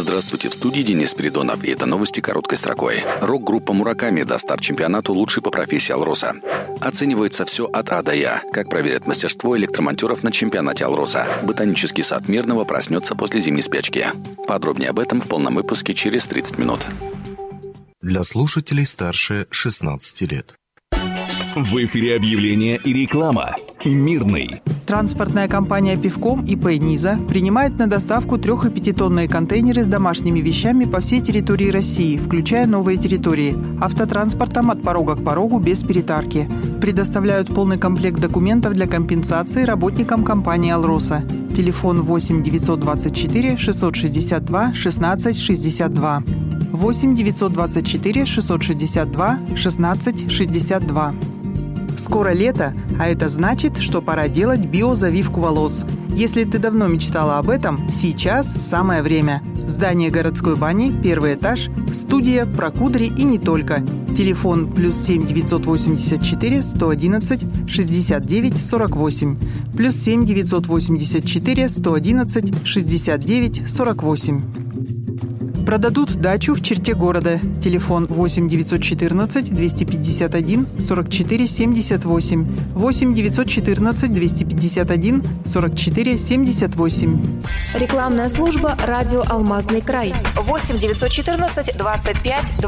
Здравствуйте, в студии Денис Спиридонов, и это новости короткой строкой. Рок-группа «Мураками» даст старт чемпионату «Лучший по профессии Алроса». Оценивается все от А до Я. Как проверят мастерство электромонтеров на чемпионате Алроса. Ботанический сад Мирного проснется после зимней спячки. Подробнее об этом в полном выпуске через 30 минут. Для слушателей старше 16 лет. В эфире объявления и реклама. Мирный. Транспортная компания «Пивком» ИП «Низа» принимает на доставку 3- и 5-тонные контейнеры с домашними вещами по всей территории России, включая новые территории, автотранспортом от порога к порогу без перетарки. Предоставляют полный комплект документов для компенсации работникам компании «Алроса». Телефон 8 924 662 16 62. 8 924 662 16 62. Скоро лето, а это значит, что пора делать биозавивку волос. Если ты давно мечтала об этом, сейчас самое время. Здание городской бани, 1 этаж, студия, прокудри и не только. Телефон +7 984 111 69 48. +7 984 111 69 48. Продадут дачу в черте города. Телефон 8 914 251 44 78. 8 914 251 44 78. Рекламная служба «Радио Алмазный край». 8 914 25